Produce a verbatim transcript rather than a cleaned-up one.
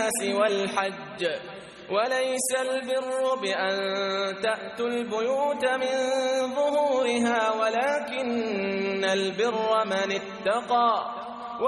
للناس والحج وليس البر بأن تأتوا البيوت من ظهورها ولكن البر من اتقى